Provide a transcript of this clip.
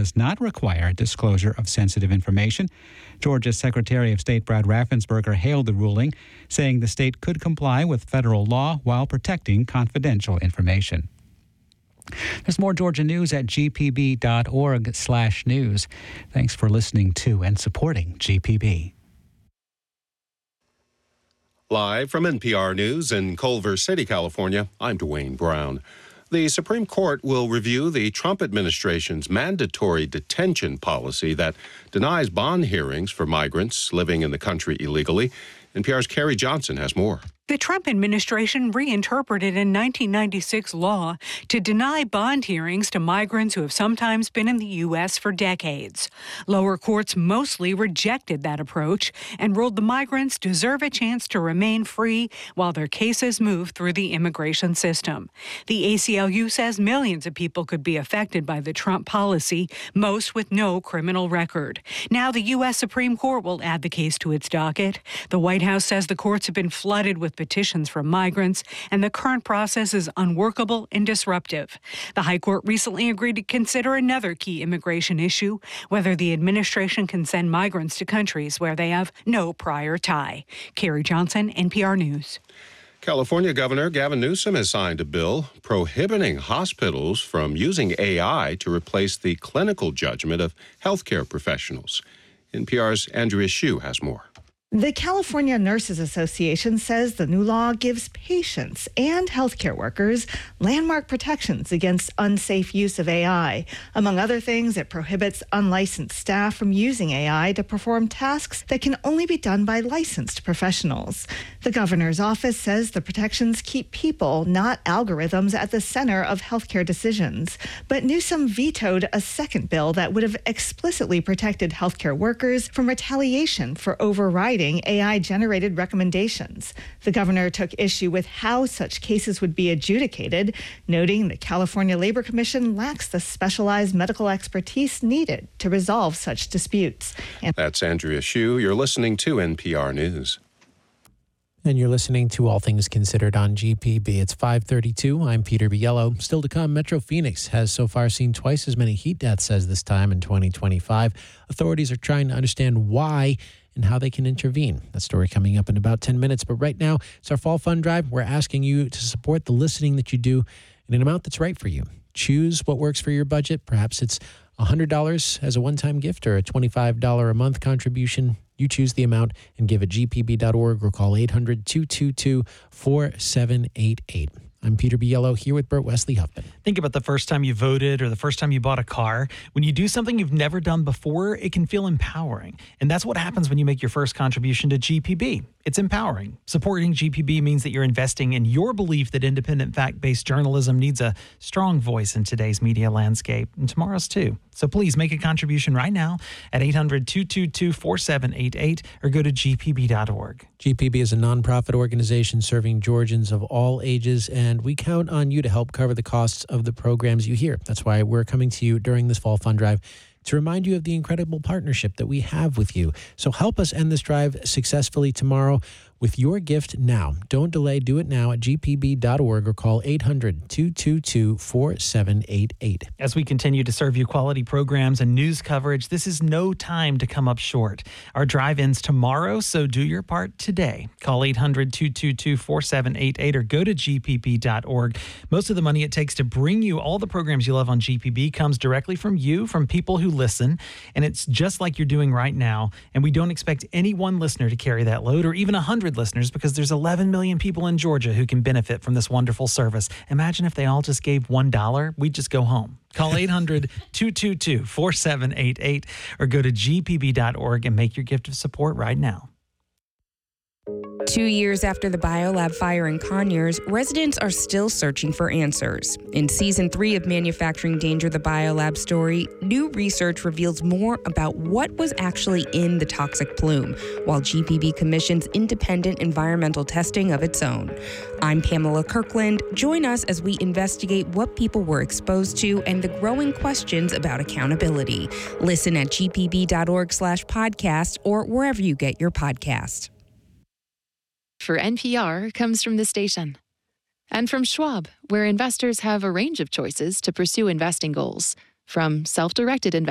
does not require disclosure of sensitive information. Georgia's Secretary of State Brad Raffensperger hailed the ruling, saying the state could comply with federal law while protecting confidential information. There's more Georgia news at gpb.org/news. Thanks for listening to and supporting GPB. Live from NPR News in Culver City, California, I'm Dwayne Brown. The Supreme Court will review the Trump administration's mandatory detention policy that denies bond hearings for migrants living in the country illegally. NPR's Carrie Johnson has more. The Trump administration reinterpreted a 1996 law to deny bond hearings to migrants who have sometimes been in the U.S. for decades. Lower courts mostly rejected that approach and ruled the migrants deserve a chance to remain free while their cases move through the immigration system. The ACLU says millions of people could be affected by the Trump policy, most with no criminal record. Now the U.S. Supreme Court will add the case to its docket. The White House says the courts have been flooded with petitions from migrants, and the current process is unworkable and disruptive. The High Court recently agreed to consider another key immigration issue, whether the administration can send migrants to countries where they have no prior tie. Carrie Johnson, NPR News. California Governor Gavin Newsom has signed a bill prohibiting hospitals from using AI to replace the clinical judgment of healthcare professionals. NPR's Andrea Hsu has more. The California Nurses Association says the new law gives patients and healthcare workers landmark protections against unsafe use of AI. Among other things, it prohibits unlicensed staff from using AI to perform tasks that can only be done by licensed professionals. The governor's office says the protections keep people, not algorithms, at the center of healthcare decisions. But Newsom vetoed a second bill that would have explicitly protected healthcare workers from retaliation for overriding AI-generated recommendations. The governor took issue with how such cases would be adjudicated, noting the California Labor Commission lacks the specialized medical expertise needed to resolve such disputes. That's Andrea Hsu. You're listening to NPR News. And you're listening to All Things Considered on GPB. It's 5:32. I'm Peter Biello. Still to come, Metro Phoenix has so far seen twice as many heat deaths as this time in 2025. Authorities are trying to understand why and how they can intervene. That story coming up in about 10 minutes. But right now, it's our Fall Fund Drive. We're asking you to support the listening that you do in an amount that's right for you. Choose what works for your budget. Perhaps it's $100 as a one-time gift or a $25 a month contribution. You choose the amount and give at gpb.org or call 800-222-4788. I'm Peter Biello here with Bert Wesley Huffman. Think about the first time you voted or the first time you bought a car. When you do something you've never done before, it can feel empowering. And that's what happens when you make your first contribution to GPB. It's empowering. Supporting GPB means that you're investing in your belief that independent, fact-based journalism needs a strong voice in today's media landscape, and tomorrow's too. So please make a contribution right now at 800-222-4788 or go to gpb.org. GPB is a nonprofit organization serving Georgians of all ages, and we count on you to help cover the costs of the programs you hear. That's why we're coming to you during this Fall Fund Drive to remind you of the incredible partnership that we have with you. So help us end this drive successfully tomorrow with your gift now. Don't delay. Do it now at gpb.org or call 800-222-4788. As we continue to serve you quality programs and news coverage, this is no time to come up short. Our drive ends tomorrow, so do your part today. Call 800-222-4788 or go to gpb.org. Most of the money it takes to bring you all the programs you love on GPB comes directly from you, from people who listen, and it's just like you're doing right now. And we don't expect any one listener to carry that load, or even 100 listeners, because there's 11 million people in Georgia who can benefit from this wonderful service. Imagine if they all just gave $1, we'd just go home. Call 800-222-4788 or go to gpb.org and make your gift of support right now. 2 years after the Biolab fire in Conyers, residents are still searching for answers. In Season 3 of Manufacturing Danger, the Biolab story, new research reveals more about what was actually in the toxic plume, while GPB commissions independent environmental testing of its own. I'm Pamela Kirkland. Join us as we investigate what people were exposed to and the growing questions about accountability. Listen at gpb.org/podcast or wherever you get your podcast. For NPR comes from the station. And from Schwab, where investors have a range of choices to pursue investing goals, from self-directed investment